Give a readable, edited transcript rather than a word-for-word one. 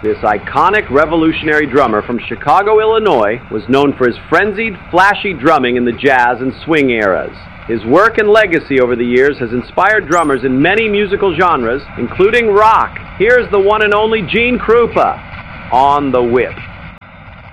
This iconic revolutionary drummer from Chicago, Illinois, was known for his frenzied, flashy drumming in the jazz and swing eras. His work and legacy over the years has inspired drummers in many musical genres, including rock. Here's the one and only Gene Krupa on the whip.